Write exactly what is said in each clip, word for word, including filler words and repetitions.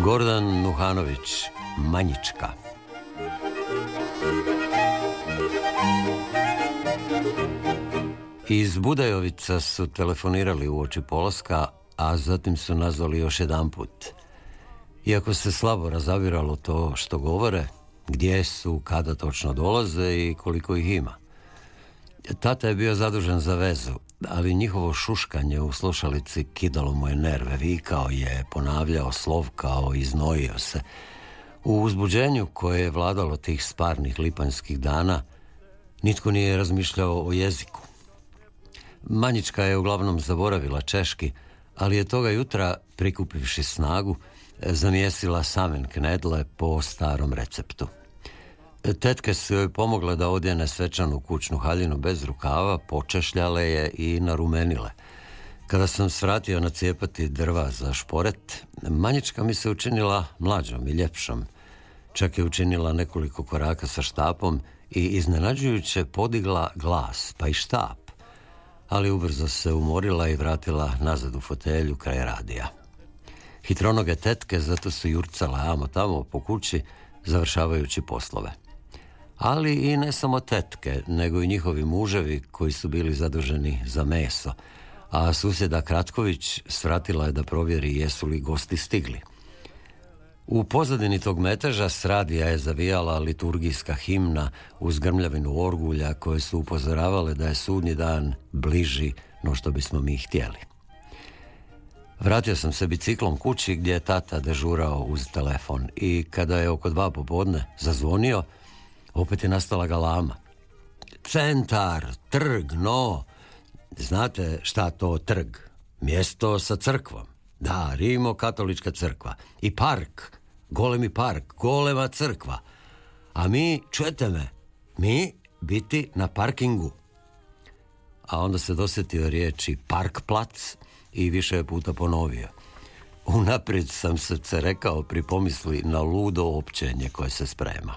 Gordan Nuhanović, Manjička. Iz Budajovica su telefonirali uoči polaska, a zatim su nazvali još jedan put. Iako se slabo razabiralo to što govore, gdje su, kada točno dolaze i koliko ih ima. Tata je bio zadužen za vezu, ali njihovo šuškanje u slušalici kidalo mu je nerve, vikao je, ponavljao, slovkao, iznojio se. U uzbuđenju koje je vladalo tih sparnih lipanjskih dana, nitko nije razmišljao o jeziku. Manjička je uglavnom zaboravila češki, ali je toga jutra, prikupivši snagu, zamjesila samen knedle po starom receptu. Tetke su joj pomogle da odjene svečanu kućnu haljinu bez rukava, počešljale je i narumenile. Kada sam svratio nacijepati drva za šporet, Manjička mi se učinila mlađom i ljepšom. Čak je učinila nekoliko koraka sa štapom i iznenađujuće podigla glas, pa i štap. Ali ubrzo se umorila i vratila nazad u fotelju kraj radija. Hitronoge tetke zato su jurcale amo tamo po kući, završavajući poslove. Ali i ne samo tetke, nego i njihovi muževi koji su bili zaduženi za meso, a susjeda Kratković svratila je da provjeri jesu li gosti stigli. U pozadini tog meteža s radija je zavijala liturgijska himna uz grmljavinu orgulja koje su upozoravale da je sudnji dan bliži no što bismo mi htjeli. Vratio sam se biciklom kući gdje je tata dežurao uz telefon i kada je oko dva popodne zazvonio, opet je nastala galama. Centar, trg, no. Znate šta to trg? Mjesto sa crkvom. Da, Rimokatolička crkva. I park, golemi park, golema crkva. A mi, čujete me, mi biti na parkingu. A onda se dosjetio riječi parkplac i više je puta ponovio. Unaprijed sam se cerekao pri pomisli na ludo općenje koje se sprema.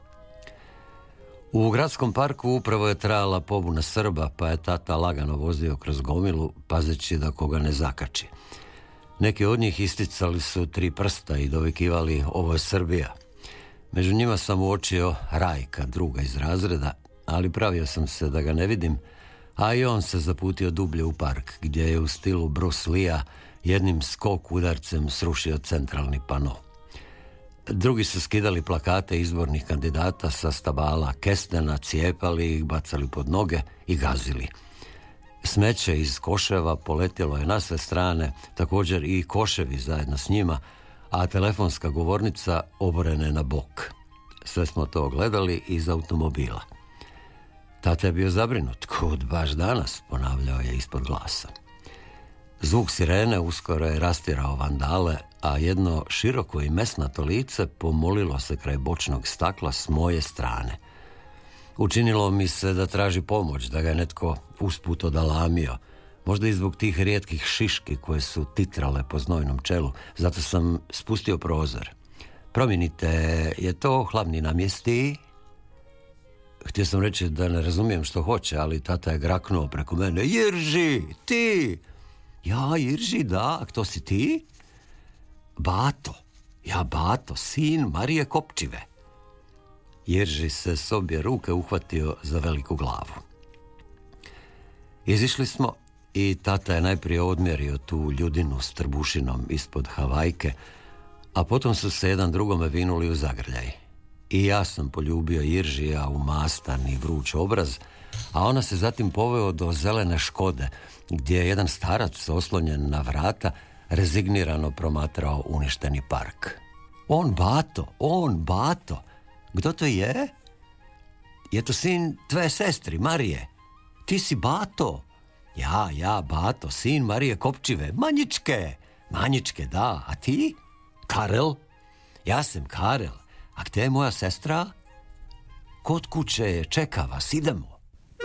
U gradskom parku upravo je trajala pobuna Srba, pa je tata lagano vozio kroz gomilu, pazeći da koga ne zakači. Neki od njih isticali su tri prsta i dovikivali ovo je Srbija. Među njima sam uočio Rajka, druga iz razreda, ali pravio sam se da ga ne vidim, a i on se zaputio dublje u park, gdje je u stilu Bruce Lee-a jednim skok udarcem srušio centralni pano. Drugi su skidali plakate izbornih kandidata sa stabala kestena, cijepali ih, bacali pod noge i gazili. Smeće iz koševa poletjelo je na sve strane, također i koševi zajedno s njima, a telefonska govornica oborena je na bok. Sve smo to gledali iz automobila. Tata je bio zabrinut, kud baš danas, ponavljao je ispod glasa. Zvuk sirene uskoro je rastirao vandale, a jedno široko i mesnato lice pomolilo se kraj bočnog stakla s moje strane. Učinilo mi se da traži pomoć, da ga je netko usput odalamio, možda i zbog tih rijetkih šiški koje su titrale po znojnom čelu, zato sam spustio prozor. Promijenite, je to hladni namjesti? Htio sam reći da ne razumijem što hoće, ali tata je graknuo preko mene. Jirži, ti! Ja, Irži, da, a kto si ti? Bato, ja Bato, sin Marije Kopčive. Irži se s obje ruke uhvatio za veliku glavu. Izišli smo i tata je najprije odmjerio tu ljudinu s trbušinom ispod Havajke, a potom su se jedan drugome vinuli u zagrljaj. I ja sam poljubio Iržija u mastan i vruć obraz, a ona se zatim poveo do zelene Škode, gdje je jedan starac oslonjen na vrata rezignirano promatrao uništeni park. On Bato, on Bato, kdo to je? Je to sin tvoje sestri, Marije. Ti si Bato. Ja, ja, Bato, sin Marije Kopčive, Manjičke. Manjičke, da, a ti? Karel. Ja sam Karel. A gdje je moja sestra? Kod kuće je, čeka vas, idemo.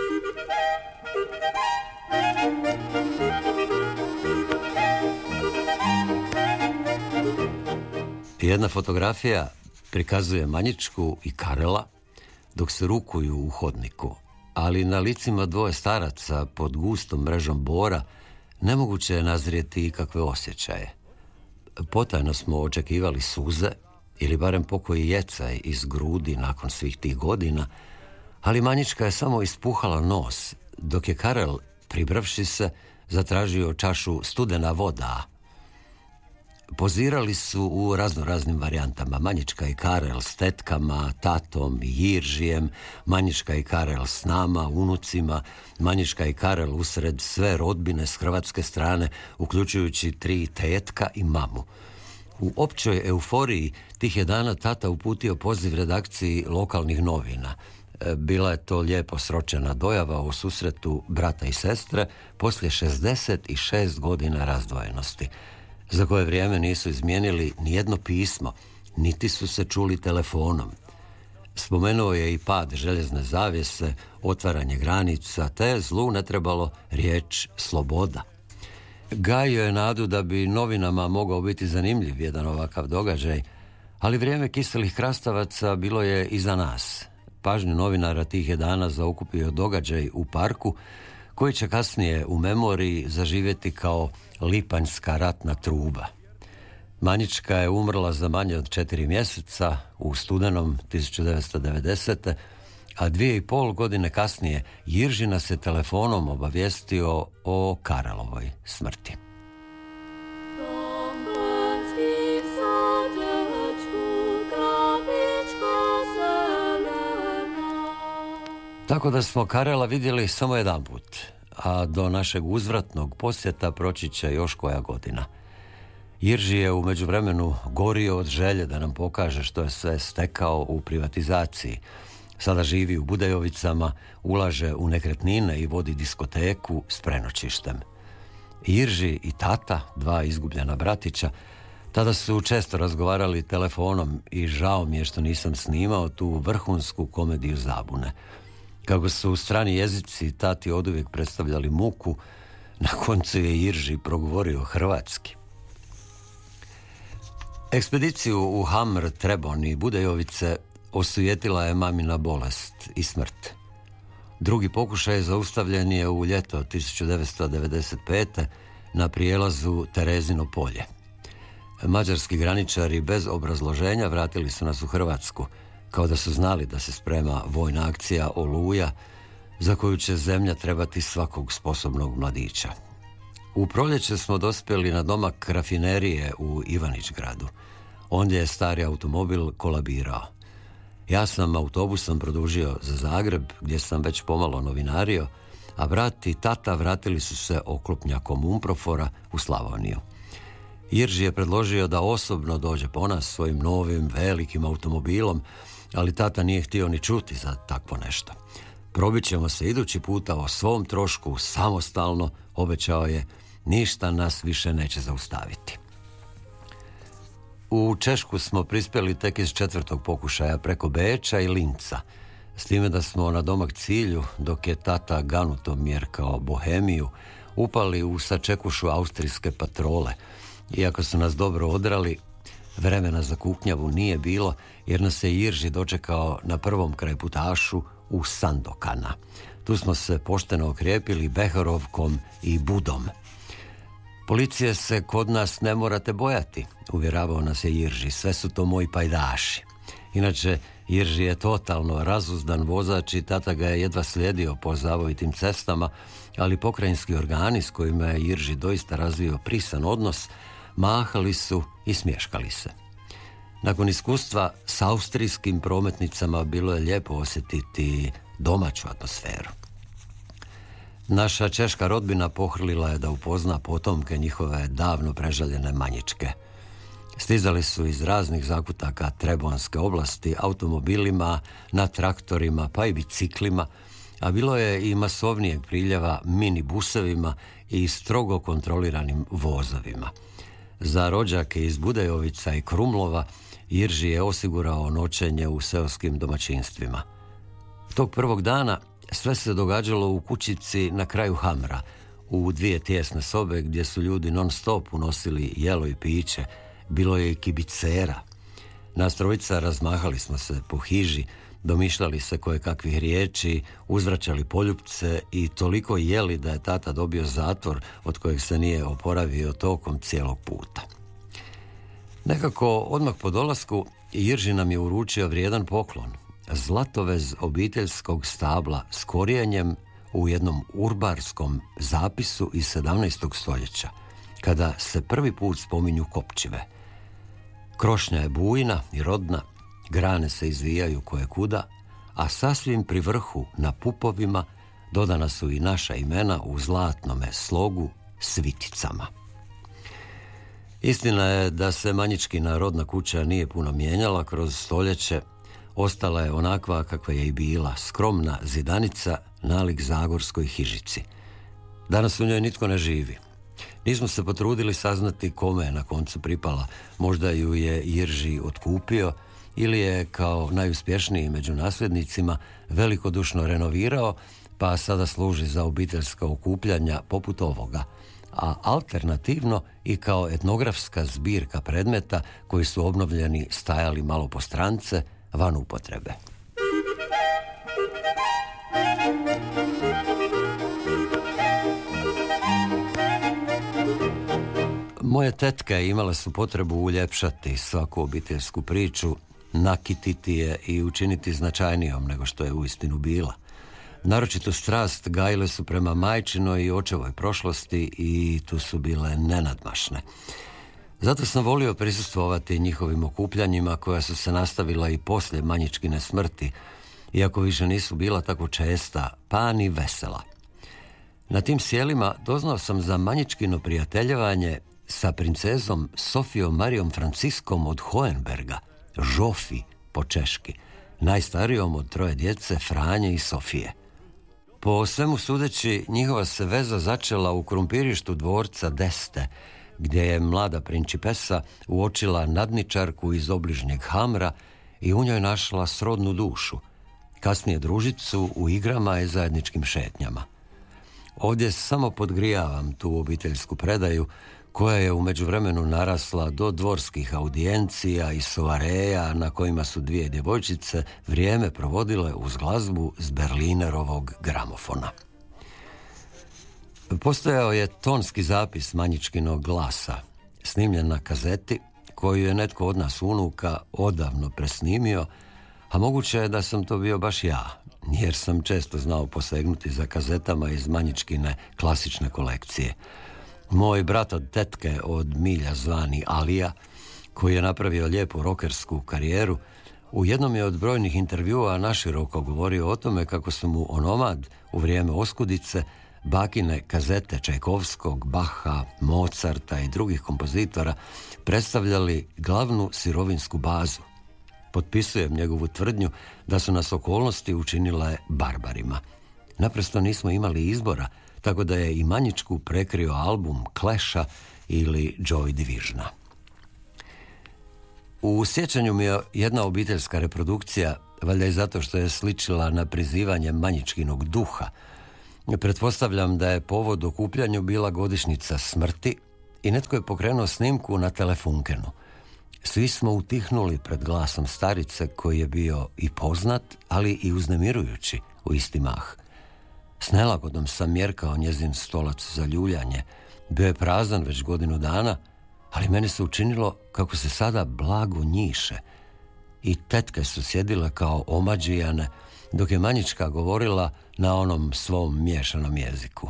Jedna fotografija prikazuje Manjičku i Karela dok se rukuju u hodniku, ali na licima dvoje staraca pod gustom mrežom bora nemoguće je nazrijeti ikakve osjećaje. Potajno smo očekivali suze ili barem pokoji jecaj iz grudi nakon svih tih godina, ali Manjička je samo ispuhala nos, dok je Karel, pribravši se, zatražio čašu studena voda. Pozirali su u raznoraznim varijantama. Manjička i Karel s tetkama, tatom i Jiržijem, Manjička i Karel s nama, unucima, Manjička i Karel usred sve rodbine s hrvatske strane, uključujući tri tetka i mamu. U općoj euforiji tih je dana tata uputio poziv redakciji lokalnih novina. Bila je to lijepo sročena dojava o susretu brata i sestre poslije šezdeset šest godina razdvojenosti, za koje vrijeme nisu izmijenili nijedno pismo, niti su se čuli telefonom. Spomenuo je i pad željezne zavjese, otvaranje granica, te zlu ne trebalo riječ sloboda. Gajio je nadu da bi novinama mogao biti zanimljiv jedan ovakav događaj, ali vrijeme kiselih krastavaca bilo je iza nas. Pažnju novinara tih je dana zaokupio događaj u parku, koji će kasnije u memoriji zaživjeti kao lipanjska ratna truba. Manjička je umrla za manje od četiri mjeseca u studenom tisuću devetsto devedesete. a dvije i pol godine kasnije Jirži nas je telefonom obavijestio o Karelovoj smrti. Tako da smo Karela vidjeli samo jedan put, a do našeg uzvratnog posjeta proći će još koja godina. Jirži je u međuvremenu gorio od želje da nam pokaže što je sve stekao u privatizaciji. Sada živi u Budajovicama, ulaže u nekretnine i vodi diskoteku s prenoćištem. Jirži i tata, dva izgubljena bratića, tada su često razgovarali telefonom i žao mi je što nisam snimao tu vrhunsku komediju zabune. Kako su strani jezici tati oduvijek predstavljali muku, na koncu je Jirži progovorio hrvatski. Ekspediciju u Hamr, Trebon i Budajovice osujetila je mamina bolest i smrt. Drugi pokušaj zaustavljen je u ljeto tisuću devetsto devedeset pete. na prijelazu Terezino polje. Mađarski graničari bez obrazloženja vratili su nas u Hrvatsku, kao da su znali da se sprema vojna akcija Oluja, za koju će zemlja trebati svakog sposobnog mladića. U proljeće smo dospjeli na domak rafinerije u Ivanić-gradu. Ondje je stari automobil kolabirao. Ja sam autobusom produžio za Zagreb, gdje sam već pomalo novinario, a brat i tata vratili su se oklopnjakom Umprofora u Slavoniju. Jirži je predložio da osobno dođe po nas svojim novim, velikim automobilom, ali tata nije htio ni čuti za takvo nešto. Probit ćemo se idući puta o svom trošku, samostalno, obećao je, ništa nas više neće zaustaviti. U Češku smo prispjeli tek iz četvrtog pokušaja preko Beča i Linca, s time da smo na domak cilju, dok je tata ganuto mjerkao Bohemiju, upali u sačekušu austrijske patrole. Iako su nas dobro odrali, vremena za kuknjavu nije bilo, jer nas je Jirži dočekao na prvom krajputašu u Sandokana. Tu smo se pošteno okrijepili Behorovkom i Budom. Policije se kod nas ne morate bojati, uvjeravao nas je Jirži, sve su to moji pajdaši. Inače, Jirži je totalno razuzdan vozač i tata ga je jedva slijedio po zavojitim cestama, ali pokrajinski organi s kojima je Jirži doista razvio prisan odnos, mahali su i smješkali se. Nakon iskustva s austrijskim prometnicama bilo je lijepo osjetiti domaću atmosferu. Naša češka rodbina pohrlila je da upozna potomke njihove davno prežaljene Manjičke. Stizali su iz raznih zakutaka Trebonske oblasti automobilima, na traktorima pa i biciklima, a bilo je i masovnijeg priljeva minibusevima i strogo kontroliranim vozovima. Za rođake iz Budajovica i Krumlova Jirži je osigurao noćenje u seoskim domaćinstvima. Tog prvog dana sve se događalo u kućici na kraju Hamra, u dvije tijesne sobe gdje su ljudi non stop unosili jelo i piće. Bilo je i kibicera. Nas trojica razmahali smo se po hiži, domišljali se koje kakvih riječi, uzvraćali poljupce i toliko jeli da je tata dobio zatvor od kojeg se nije oporavio tokom cijelog puta. Nekako odmah po dolasku Jirži nam je uručio vrijedan poklon. Zlatovez obiteljskog stabla s korijenjem u jednom urbarskom zapisu iz sedamnaestog stoljeća, kada se prvi put spominju kopčive. Krošnja je bujna i rodna, grane se izvijaju koje kuda, a sasvim pri vrhu na pupovima dodana su i naša imena u zlatnome slogu s viticama. Istina je da se Manjičkina rodna kuća nije puno mijenjala kroz stoljeće, ostala je onakva kakva je i bila, skromna zidanica nalik zagorskoj hižici. Danas u njoj nitko ne živi. Nismo se potrudili saznati kome je na koncu pripala, možda ju je Jirži otkupio ili je kao najuspješniji među nasljednicima velikodušno renovirao, pa sada služi za obiteljska okupljanja poput ovoga, a alternativno i kao etnografska zbirka predmeta koji su obnovljeni stajali malo po strance van upotrebe. Moje tetke imale su potrebu uljepšati svaku obiteljsku priču, nakititi je i učiniti značajnijom nego što je uistinu bila. Naročitu strast gajile su prema majčinoj i očevoj prošlosti i tu su bile nenadmašne. Zato sam volio prisustvovati njihovim okupljanjima koja su se nastavila i poslije Manjičkine smrti, iako više nisu bila tako česta, pa ni vesela. Na tim sjelima doznao sam za Manjičkino prijateljevanje sa princezom Sofijom Marijom Franciskom od Hohenberga, Žofi po češki, najstarijom od troje djece Franje i Sofije. Po svemu sudeći, njihova se veza začela u krumpirištu dvorca Deste, gdje je mlada principesa uočila nadničarku iz obližnjeg Hamra i u njoj našla srodnu dušu, kasnije družicu u igrama i zajedničkim šetnjama. Ovdje samo podgrijavam tu obiteljsku predaju koja je u međuvremenu narasla do dvorskih audijencija i soareja na kojima su dvije djevojčice vrijeme provodile uz glazbu s Berlinerovog gramofona. Postojao je tonski zapis Manjičkinog glasa, snimljen na kazeti, koju je netko od nas unuka odavno presnimio, a moguće je da sam to bio baš ja, jer sam često znao posegnuti za kazetama iz Manjičkine klasične kolekcije. Moj brat od tetke od milja zvani Alija, koji je napravio lijepu rokersku karijeru, u jednom je od brojnih intervjua naširoko govorio o tome kako su mu onomad u vrijeme oskudice bakine kazete Čajkovskog, Baha, Mozarta i drugih kompozitora predstavljali glavnu sirovinsku bazu. Potpisujem njegovu tvrdnju da su nas okolnosti učinile barbarima. Naprosto nismo imali izbora, tako da je i Manjičku prekrio album Clash-a ili Joy Divisiona. U sjećanju mi je jedna obiteljska reprodukcija, valjda i zato što je sličila na prizivanje Manjičkinog duha. Pretpostavljam da je povod okupljanju bila godišnjica smrti i netko je pokrenuo snimku na telefunkenu. Svi smo utihnuli pred glasom starice koji je bio i poznat, ali i uznemirujući u isti mah. S nelagodom sam mjerkao njezin stolac za ljuljanje. Bio je prazan već godinu dana, ali meni se učinilo kako se sada blago njiše. I tetke su sjedile kao omađijane, dok je Manjička govorila na onom svom miješanom jeziku.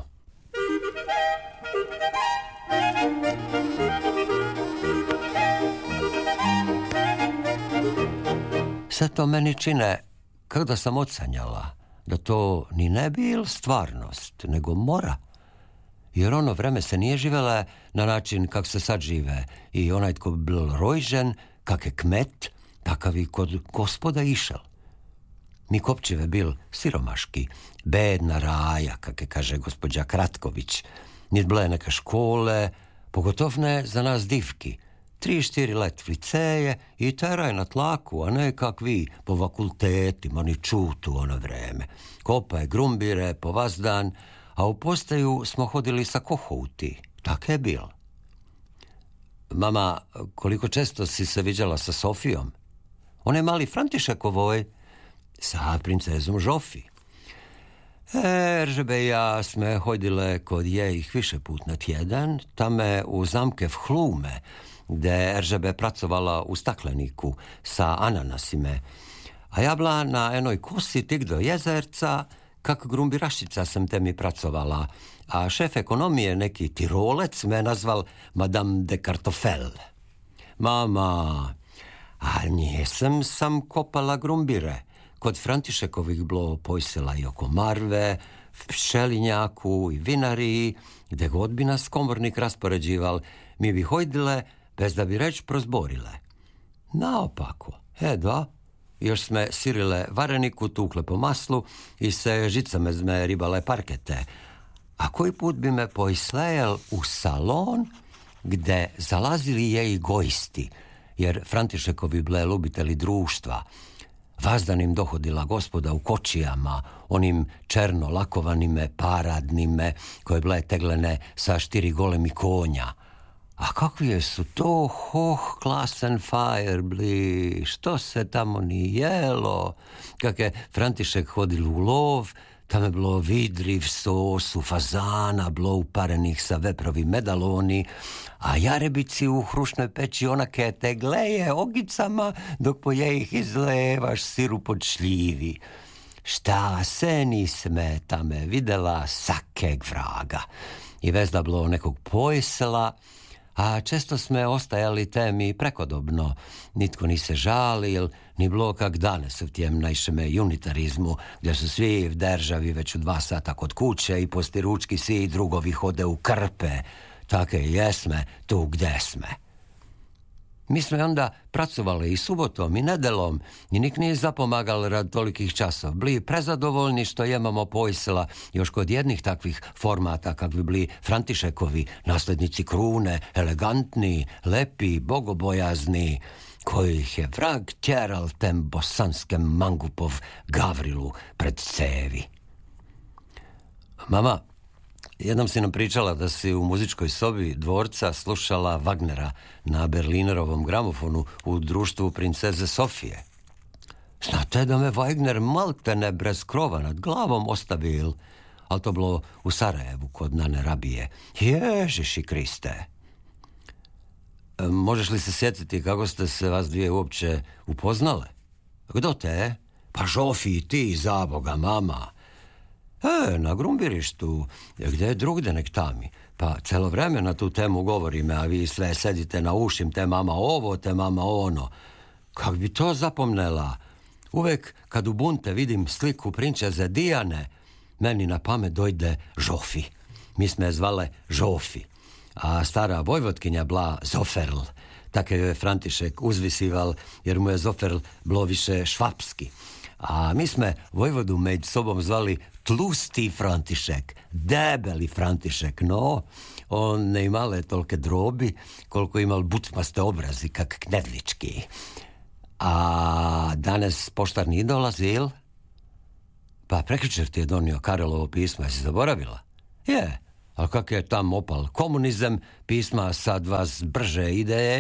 Sve to meni čine kako da sam ocanjala da to ni ne bil stvarnost, nego mora. Jer ono vreme se nije živela na način kak se sad žive i onaj tko bil rojžen, kak je kmet, takav i kod gospoda išel. Mi kopčive bil siromaški, bedna raja, kak je kaže gospođa Kratković. Nit bile neke škole, pogotov ne za nas divki. Tri, štiri let v liceje i teraj na tlaku, a ne kak vi po fakultetima, ni čutu ono vreme. Kopaj grumbire po vas dan, a u postaju smo hodili sa kohouti. Tak je bil. Mama, koliko često si se viđala sa Sofijom? One mali Františekovoj, sa princezom Žofi. Eržebe ja sme hodile kod je ih više put na tjedan, tame u zamke v Hlume, gde Eržebe pracovala u stakleniku sa ananasime. A ja bila na enoj kosi tik do jezerca, kak grumbirašica sam te mi pracovala, a šef ekonomije, neki Tirolec, me nazval Madame de Kartofel. Mama, a nisam sam kopala grumbire. Kod Františekovih bilo pojsela i oko Marve, v pšelinjaku i vinariji, gde god bi nas komornik raspoređival, mi bi hojdile bez da bi reč prozborile. Naopako, e da, još sme sirile vareniku, tukle po maslu i se žicame zme ribale parkete. A koji put bi me poislejel u salon gde zalazili je i gojisti, jer Františekovi ble ljubiteli društva. Vazdanim dohodila gospoda u kočijama, onim černo lakovanime, paradnime, koje ble teglene sa štiri golemi konja. A kakvi su to hoh klasen fire bli, što se tamo ni jelo, kak je František hodil u lov, tam je bilo vidriv sosu, fazana, bilo uparenih sa veprovi medaloni, a jarebici u hrušnoj peći onake te gleje ogicama, dok po jejih izlevaš sirup od šljivi. Šta se nisme tame videla sakeg vraga. I vezda bilo nekog pojsela, a često sme ostajali temi prekodobno. Nitko ni se žalil, ni bilo kak danes v tjem najšeme junitarizmu, gdje su svi v državi već u dva sata kod kuće i posti ručki svi drugovi hode u krpe. Take jesme tu gdje sme. Mi smo onda pracovali i subotom i nedelom i nik nije zapomagal rad tolikih časov. Bili prezadovoljni što imamo pojsela još kod jednih takvih formata kak bi bili Františekovi, nasljednici krune, elegantni, lepi, bogobojazni, kojih je vrag tjeral tem bosanskem mangupov Gavrilu pred cevi. Mama, jednom si nam pričala da si u muzičkoj sobi dvorca slušala Wagnera na Berlinerovom gramofonu u društvu princeze Sofije. Znate da me Wagner maltene brez krova nad glavom ostavil, ali to bilo u Sarajevu kod Nane Rabije. Ježiši Kriste! E, možeš li se sjetiti kako ste se vas dvije uopće upoznale? Kdo te? Pa Žofi i ti, za Boga, mama. E, na grumbirištu, gdje je drugde nek tami. Pa celo vreme na tu temu govorime, a vi sve sedite na ušim, te mama ovo, te mama ono. Kak bi to zapomnela? Uvek kad u bunte vidim sliku prinčeze Dijane, meni na pamet dojde Žofi. Mi sme je zvale Žofi. A stara vojvotkinja bla Zoferl. Tako je František uzvisival, jer mu je Zoferl bilo više švapski. A mi sme vojvodu među sobom zvali Tlusti František, debeli František, no, on ne imale tolke drobi, koliko imal bucmaste obrazi, kak knedlički. A danes poštar nije dolazil? Pa prekjučer ti je donio Karelovo pismo, jesi zaboravila? Je, ali kak je tam opal komunizam, pisma sad vas brže ide,